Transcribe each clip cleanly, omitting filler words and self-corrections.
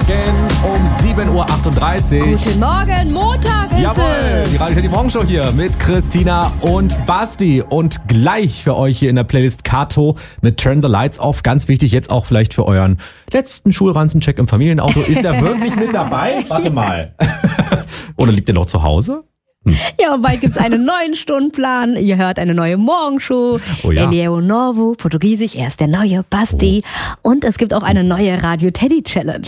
Morgen um 7.38 Uhr. Guten Morgen, Montag ist Jawohl, es. die Radio Teddy Morgenshow hier mit Christina und Basti. Und gleich für euch hier in der Playlist Kato mit Turn the Lights Off. Ganz wichtig, jetzt auch vielleicht für euren letzten Schulranzencheck im Familienauto. Ist er wirklich mit dabei? Warte mal. Oder liegt er noch zu Hause? Ja, und bald gibt's einen neuen Stundenplan. Ihr hört eine neue Morgenshow. Oh ja. Ele o Novo, Portugiesisch, er ist der neue Basti. Und es gibt auch eine neue Radio Teddy Challenge.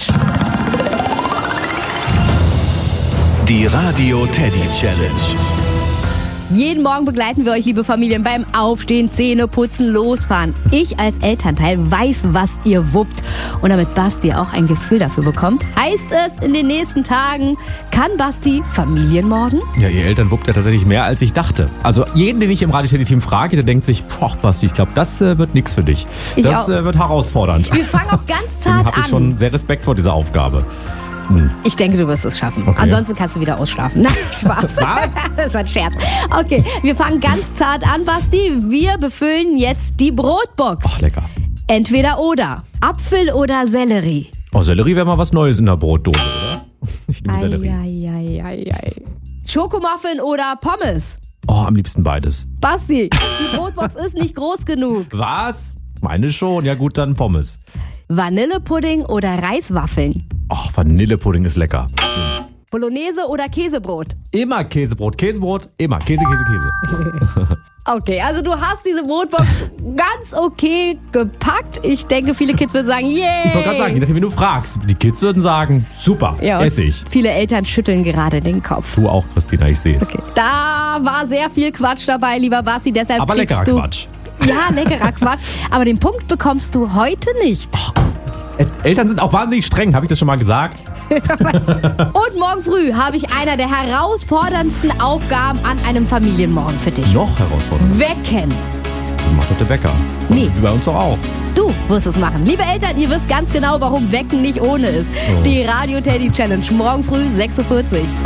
Die Radio Teddy Challenge. Jeden Morgen begleiten wir euch, liebe Familien, beim Aufstehen, Zähne putzen, losfahren. Ich als Elternteil weiß, was ihr wuppt. Und damit Basti auch ein Gefühl dafür bekommt, heißt es in den nächsten Tagen, kann Basti Familienmorgen? Ja, ihr Eltern wuppt ja tatsächlich mehr, als ich dachte. Also jeden, den ich im Radio Teddy Team frage, der denkt sich, boah, Basti, ich glaube, das wird nichts für dich. Ich Das auch. wird herausfordernd. Wir fangen auch ganz Deswegen zart habe ich an. schon sehr Respekt vor dieser Aufgabe. Ich denke, du wirst es schaffen. Okay. Ansonsten kannst du wieder ausschlafen. Nein, Spaß. Das war ein Scherz. Okay, wir fangen ganz zart an, Basti. Wir befüllen jetzt die Brotbox. Ach, lecker. Entweder oder. Apfel oder Sellerie. Oh, Sellerie wäre mal was Neues in der Brotdose, oder? Ich nehme Sellerie. Ei. Schokomuffin oder Pommes? Oh, am liebsten beides. Basti, die Brotbox ist nicht groß genug. Was? Meine schon. Ja gut, dann Pommes. Vanillepudding oder Reiswaffeln? Oh, Vanillepudding ist lecker. Bolognese oder Käsebrot? Immer Käsebrot. Käsebrot, immer. Käse. Okay, also du hast diese Brotbox ganz okay gepackt. Ich denke, viele Kids würden sagen, yay. Ich wollte gerade sagen, je nachdem, wie du fragst. Die Kids würden sagen, super, Ja, und esse ich. viele Eltern schütteln gerade den Kopf. Du auch, Christina, ich sehe es. Okay. Da war sehr viel Quatsch dabei, lieber Basti, deshalb Aber kriegst leckerer du... Quatsch. Ja, leckerer Quatsch. Aber den Punkt bekommst du heute nicht. Eltern sind auch wahnsinnig streng, habe ich das schon mal gesagt? Und morgen früh habe ich einer der herausforderndsten Aufgaben an einem Familienmorgen für dich. Noch herausfordernd. Wecken. Mach doch der Wecker. Nee. Wie bei uns doch auch. Du wirst es machen. Liebe Eltern, ihr wisst ganz genau, warum Wecken nicht ohne ist. Oh. Die Radio Teddy Challenge morgen früh 6.40 Uhr.